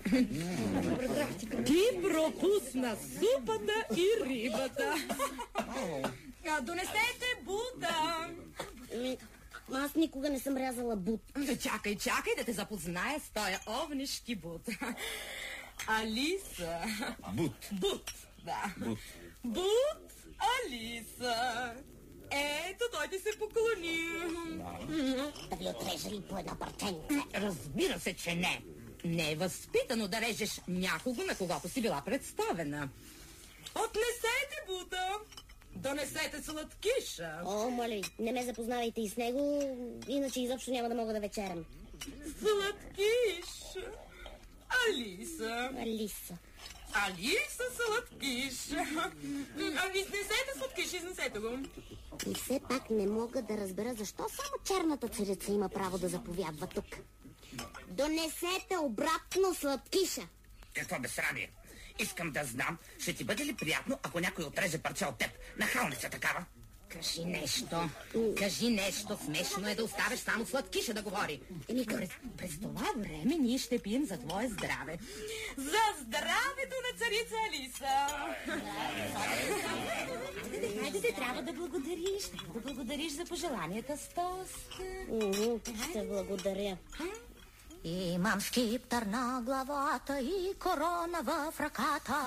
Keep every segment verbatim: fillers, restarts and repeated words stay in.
Ти пропусна супата и рибата. Донесете бута. Аз никога не съм рязала бут. Чакай, чакай да те запозная с тоя овнишки бут. Алиса. Бут. Бут, да. Бут. Бут, Алиса. Ето, той ти се поклони. Да ви отреже ли по една парченца? Разбира се, че не. Не е възпитано да режеш някого, на когото си била представена. Отнесете бута. Донесете сладкиша. О, моля, не ме запознавайте и с него, иначе изобщо няма да мога да вечерям. Сладкиш. Алиса. Алиса. Алиса, сладкиш. Ами, изнесете сладкиш, изнесете го. И все пак не мога да разбера защо само черната царица има право да заповядва тук. Донесете обратно сладкиша. Какво безсрамие? Искам да знам, ще ти бъде ли приятно, ако някой отреже парче от теб? Нахалница такава. Кажи нещо. Кажи нещо. Смешно е да оставиш само сладкиша да говори. През, през това време ние ще пием за твое здраве. За здравето на царица Алиса. Хайде, хайде, трябва да благодариш. Трябва да благодариш за пожеланията с тост. Ще благодаря. Имам скиптър на главата и корона в ръката.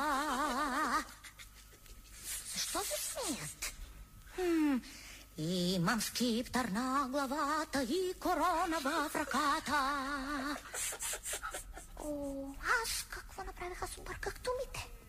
Защо се смеят? Хм, имам скиптър на главата и корона в ръката. О, аз какво направих? Аз обърках думите.